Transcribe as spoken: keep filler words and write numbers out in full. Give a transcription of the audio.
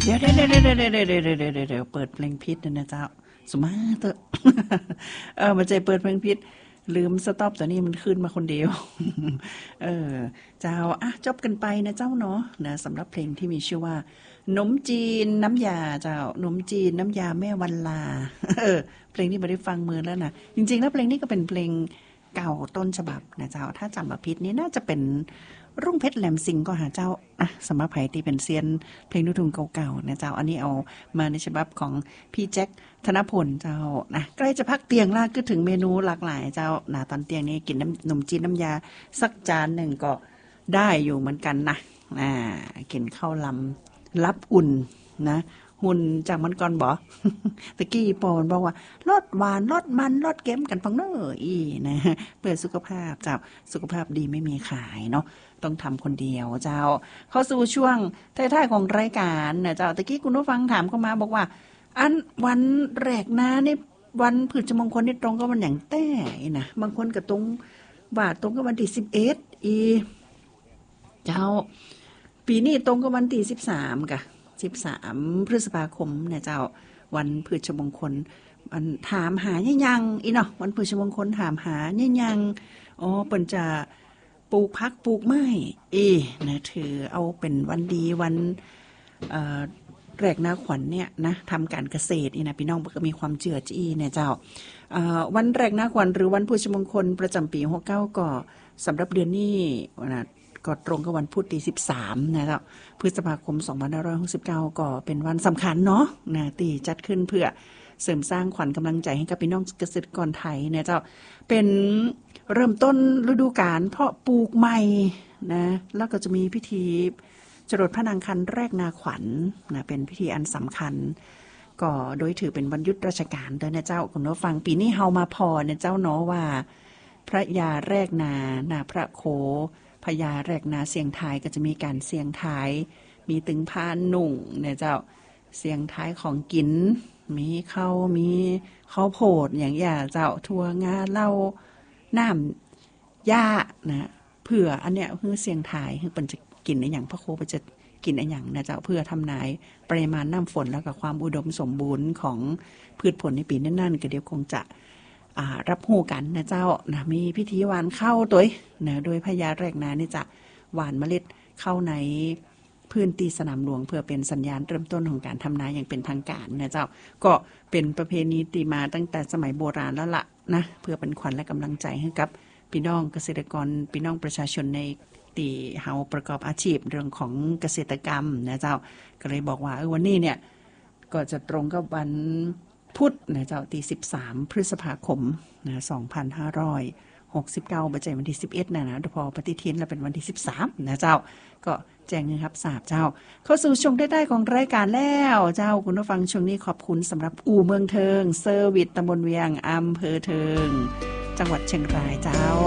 เดี๋ยวเดี๋ยวเดี๋ยวเดี๋ยวเดี๋ยวเดี๋ยวเดี๋ยวเดี๋ยวเปิดเพลงพิษนะเจ้าสมาเตอเออมันใจเปิดเพลงพิษลืมสต็อปตัวนี้มันขึ้นมาคนเดียวเออเจ้าอ่ะจบกันไปนะเจ้าเนาะนะสำหรับเพลงที่มีชื่อว่าหนมจีนน้ำยาเจ้าหนมจีนน้ำยาแม่วันลาเออเพลงนี้ไม่ได้ฟังมือแล้วนะจริงๆแล้วเพลงนี้ก็เป็นเพลงเก่าต้นฉบับนะเจ้าถ้าจำมาผิดนี้น่าจะเป็นรุ่งเพชรแหลมสิงห์ก็หาเจ้าอ่ะสำหรับไผ่ที่เป็นเซียนเพลงลูกทุ่งเก่าๆนะเจ้าอันนี้เอามาในฉบับของพี่แจ็คธนพลเจ้านะใกล้จะพักเตียงล่ะก็ถึงเมนูหลากหลายเจ้านะตอนเตียงนี้กินน้ำนมจีนน้ำยาสักจานหนึ่งก็ได้อยู่เหมือนกันนะอ่ากินข้าวลำรับอุ่นนะหุ่นจากมันก่อนบ่ ตะกี้ปอนบอกว่าลดหวานลดมันลดเค็มกันพังเนออีนะเพื่อสุขภาพเจ้าสุขภาพดีไม่มีขายเนาะต้องทำคนเดียวเจ้าเข้าสู่ช่วงท้ายๆของรายการนะเจ้าตะกี้คุณผู้ฟังถามเข้ามาบอกว่าอันวันแรกนะนี่วันพฤชมงคลนี่ตรงกับวันอย่างแต้นะบางคนก็ตรงบาทตรงกับวันที่สิบเอ็ดอีเจ้าปีนี้ตรงกับวันที่สิบสามกะสิบสามพฤษภาคมเนี่ยเจ้าวันพฤชมงคลมันถามหาเนี่ยยังอีเนาะวันพฤชมงคลถามหาเนี่ยยังอ๋อเปิ้นจะปลูกพักปลูกไม้เอนะถือเอาเป็นวันดีวันเอ่อแรกนาขวัญเนี่ยนะทำการเกษตรอีนะพี่น้องก็มีความเชื่อจี้เนี่ยเจ้าวันแรกนาขวัญหรือวันพฤชมงคลประจำปีหกสิบเก้าก็สำหรับเดือนนี้นะก็ตรงกับวันพุธที่สิบสามนะครับพฤษภาคมสองพันห้าร้อยหกสิบเก้าก็เป็นวันสำคัญเนาะนะที่จัดขึ้นเพื่อเสริมสร้างขวัญกำลังใจให้กับพี่น้องเกษตรกรไทยเนี่ยเจ้าเป็นเริ่มต้นฤดูกาลเพาะปลูกใหม่นะแล้วก็จะมีพิธีจรดพระนางคันแรกนาขวัญนะเป็นพิธีอันสำคัญก็โดยถือเป็นวันหยุดราชการด้วยนะเจ้าคุณผู้ฟังปีนี้เฮามาพอเนี่ยเจ้าเนาะว่าพระยาแรกนานาพระโคพญาแรกนาเสียงทายก็จะมีการเสียงทายมีตึงพานหนุ่งเนี่ยเจ้าเสียงทายของกินมีข้าวมีข้าวโพดอย่างอย่าเจ้าทั่วงาเหล้าน้ำย่านะเผื่ออันเนี้ยคือเสียงทายคือเป็นจะกินในอย่างพระโคไปจะกินในอย่างนะเจ้าเพื่อทำนายปริมาณน้ำฝนแล้วก็ความอุดมสมบูรณ์ของพืชผลในปีนั้นๆก็เดี๋ยวคงจะรับหูกันนะเจ้านะมีพิธีหวานข้าวตัวนะโดยพญาแรกนานี่จะหวานเมล็ดเข้าในพื้นที่สนามหลวงเพื่อเป็นสัญญาณเริ่มต้นของการทำนาอย่างเป็นทางการนะเจ้าก็เป็นประเพณีตีมาตั้งแต่สมัยโบราณแล้วล่ะนะเพื่อเป็นขวัญและกำลังใจให้กับพี่น้องเกษตรกรพี่น้องประชาชนในตีเฮาประกอบอาชีพเรื่องของเกษตรกรรมนะเจ้าก็เลยบอกว่าเออวันนี้เนี่ยก็จะตรงกับวันพุธนะเจ้าที่สิบสามพฤษภาคมนะสองพันห้าร้อยหกสิบเก้าบัจจัยวันที่สิบเอ็ดนะนะพอปฏิทินแล้วเป็นวันที่สิบสามนะเจ้าก็แจ้งนะครับทราบเจ้าเข้าสู่ช่วงได้ๆของรายการแล้วเจ้าคุณผู้ฟังช่วงนี้ขอบคุณสำหรับอู่เมืองเทิงเซอร์วิสตำบลเวียงอำเภอเทิงจังหวัดเชียงรายเจ้า